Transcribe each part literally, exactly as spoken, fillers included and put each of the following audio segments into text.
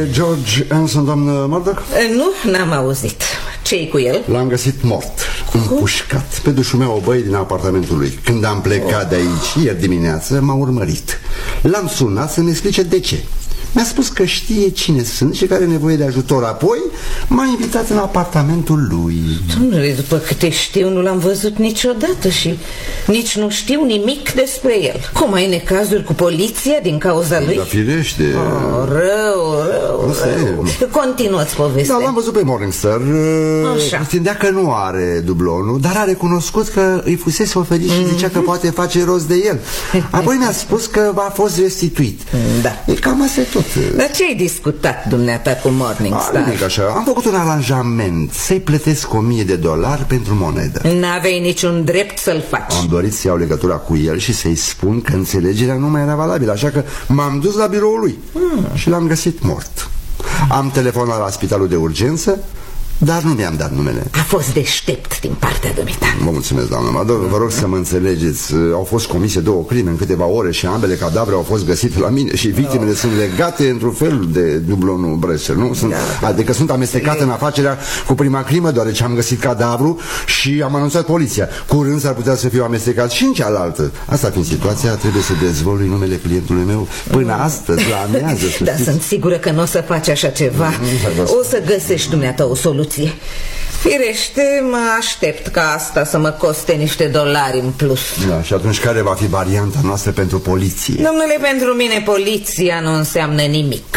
George Anson, doamnă Murdoch? Nu, n-am auzit. Ce-i cu el? L-am găsit mort, împușcat, pe dușul meu o băie din apartamentul lui. Când am plecat de aici, ieri dimineață, m-a urmărit. L-am sunat să ne explice de ce. Mi-a spus că știe cine sunt și care are nevoie de ajutor. Apoi m-a invitat în apartamentul lui. Domnule, după câte știu, nu l-am văzut niciodată și nici nu știu nimic despre el. Cum ai necazuri cu poliția din cauza lui? Da, firește. Oh, rău, rău, rău. Continuă-ți povestea. Da, l-am văzut pe Morningstar. Așa. Tindea că nu are dublonul, dar a recunoscut că îi fusese oferit și zicea că poate face rost de el. Apoi mi-a spus că a fost restituit. Da. E cam asta e tot. Dar ce ai discutat dumneata cu Morningstar? Nimic așa. Am făcut un aranjament să-i plătesc o mie de dolari pentru monedă. N-aveai niciun drept să-l faci. Am dorit să iau legătura cu el și să-i spun că înțelegerea nu mai era valabilă. Așa că m-am dus la biroul lui hmm. și l-am găsit mort. Am telefonat la spitalul de urgență, dar nu mi-am dat numele. A fost deștept din partea dumitale. Vă mulțumesc, doamnă Murdoch. Vă rog să mă înțelegeți. Au fost comise două crime în câteva ore și ambele cadavre au fost găsite la mine. Și victimele oh. sunt legate într-un fel de dublonul Bresser, nu? Sunt, da. Adică sunt amestecate în afacerea cu prima crimă, deoarece am găsit cadavru și am anunțat poliția. Curând s-ar putea să fiu amestecat și în cealaltă. Asta fiind situația, trebuie să dezvălui numele clientului meu până astăzi, la amiază. Dar sunt sigură că nu o să faci așa ceva. O să găsești dumneata o soluție. Firește, mă aștept ca asta să mă coste niște dolari în plus. Da, și atunci care va fi varianta noastră pentru poliție? Domnule, pentru mine poliția nu înseamnă nimic.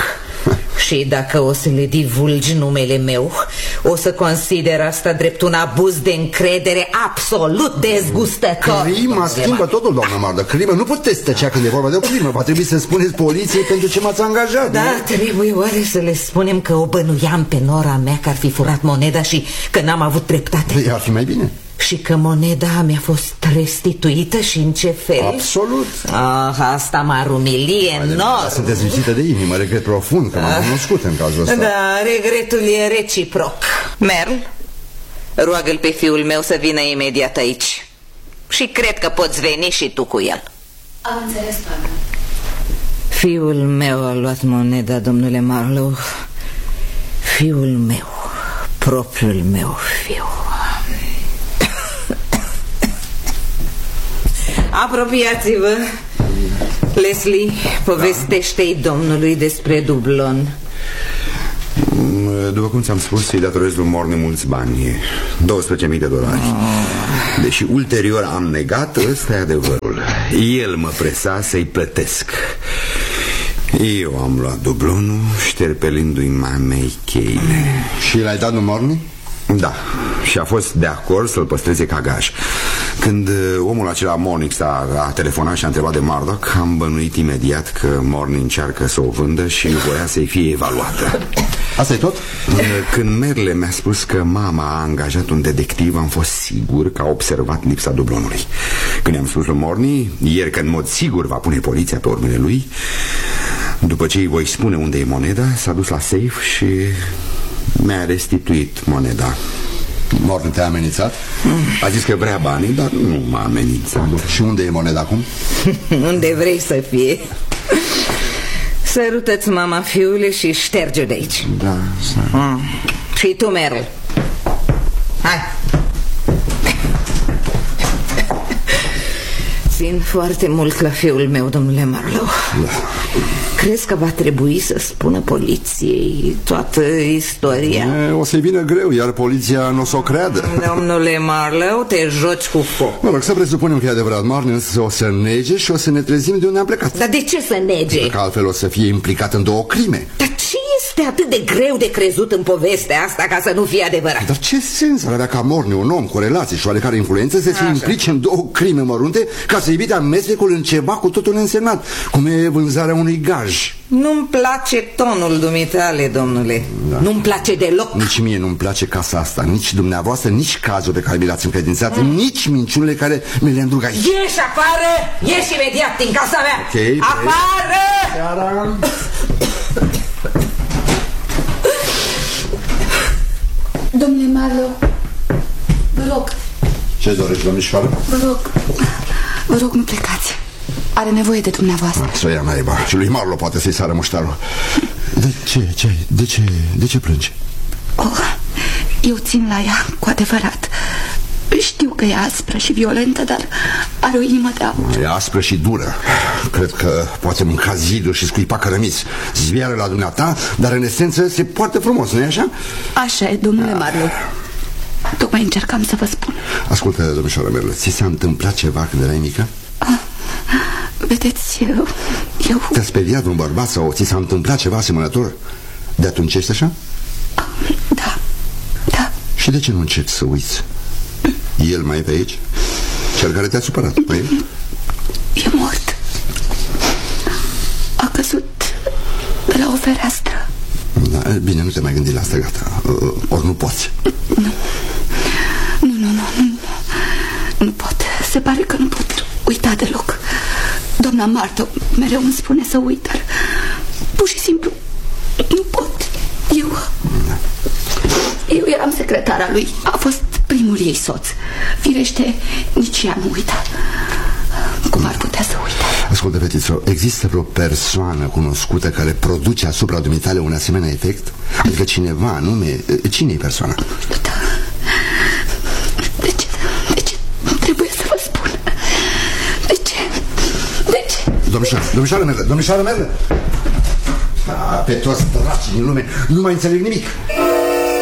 Și dacă o să le divulgi numele meu, o să consider asta drept un abuz de încredere absolut dezgustător. Crima schimbă totul, doamnă Murdoch. Crima, nu puteți tăcea când e vorba de o crimă. Va trebui să spuneți poliției pentru ce m-ați angajat. Da, nu? Trebuie oare să le spunem că o bănuiam pe nora mea că ar fi furat moneda și că n-am avut dreptate? Păi ar fi mai bine. Și că moneda mi-a fost restituită și în ce fel? Absolut. Ah, asta m-ar umili enorm. Sunteți lipsită de inimă, regret profund că m-am cunoscut în cazul ăsta. Da, regretul e reciproc. Merl, roagă-l pe fiul meu să vină imediat aici. Și cred că poți veni și tu cu el. Am înțeles, doamnă. Fiul meu a luat moneda, domnule Marlowe. Fiul meu, propriul meu fiu. Apropiați-vă. Leslie, povestește-i domnului despre dublon. După cum ți-am spus, îi datorez lui Morne mulți bani, douăsprezece mii de dolari. oh. Deși ulterior am negat, ăsta e adevărul. El mă presa să-i plătesc. Eu am luat dublonul, șterpelindu-i mamei cheile. Și l-ai dat lui Morne? Da, și a fost de acord să-l păstreze ca gaj. Când omul acela, Morningstar, a telefonat și a întrebat de Murdoch, am bănuit imediat că Morning încearcă să o vândă și voia să-i fie evaluată. Asta e tot? Când Merle mi-a spus că mama a angajat un detectiv, am fost sigur că a observat lipsa dublonului. Când i-am spus lui Morning ieri că în mod sigur va pune poliția pe urmele lui, după ce îi voi spune unde e moneda, s-a dus la safe și mi-a restituit moneda. Morne te-a amenințat? A zis că vrea banii, dar nu m-a amenințat. Și unde e moneda acum? Unde vrei să fie. Sărută-ți mama, fiule, și șterge-o de aici. Da, mm. Și tu, Merl. Hai. Țin foarte mult la fiul meu, domnule Marlowe. Da. Crezi că va trebui să spună poliției toată istoria? E, o să-i vină greu, iar poliția nu o să o creadă. Domnule Marlowe, te joci cu foc. Mă rog, să presupunem că e adevărat. Marne o să nege și o să ne trezim de unde am plecat. Dar de ce să nege? Că altfel o să fie implicat în două crime. Dar ce este atât de greu de crezut în povestea asta ca să nu fie adevărat? Dar ce sens ar avea ca Morne, un om cu relații și oarecare influență, să se implice în două crime mărunte ca să evite amestecul în ceva cu totul însemnat, cum e vânzarea unui gaj? Nu-mi place tonul dumitale, domnule. Da. Nu-mi place deloc. Nici mie nu-mi place casa asta, nici dumneavoastră, nici cazul pe care mi l-ați încredințat, mm. nici minciunile care mi le îndrug aici. Ieși afară! Ieși imediat din casa mea! Okay, afară! Seara. Domnule Marlowe, vă rog. Ce dorești, domnișoară? Vă rog, vă rog, nu plecați. Are nevoie de dumneavoastră. Să o ia naiba. Și lui Marlo poate să-i sară muștarul. De ce? ce? De ce? De ce plângi? Oh, eu țin la ea cu adevărat. Știu că e aspră și violentă, dar are o inimă de aur. E aspră și dură. Cred că poate mânca ziduri și scuipa cărămiți. Zviară la dumneata, dar în esență se poartă frumos, nu-i așa? Așa e, domnule Marlowe. Tocmai încercam să vă spun. Ascultă, domnișoară Merle, ți s-a întâmplat ceva când erai mică? Ah, vedeți, eu... eu... Te-a speriat un bărbat sau ți s-a întâmplat ceva asemănător? De atunci ești așa? Da, da. Și de ce nu încerci să uiți? El mai e pe aici? Cel care te-a supărat, mai e? E mort. A căzut de la o fereastră. Da, bine, nu te mai gândi la asta, gata. Ori nu poți. Nu. Nu, nu, nu, nu. Nu pot. Se pare că nu pot uita deloc. Doamna Marta mereu îmi spune să uit, dar pur și simplu nu pot. Eu... Da. Eu eram secretara lui. A fost primul ei soț. Firește, nici ea nu uita. Cum ar putea să uite? Ascultă, fetițo, există vreo persoană cunoscută care produce asupra dumitale un asemenea efect? Adică cineva, anume, cine-i persoana? Da. De ce? De ce? Trebuie să vă spun. De ce? De ce? Domnișoară, domnișoară Merle, domnișoară Merle! Pe toți dracii din lume, nu mai înțeleg nimic.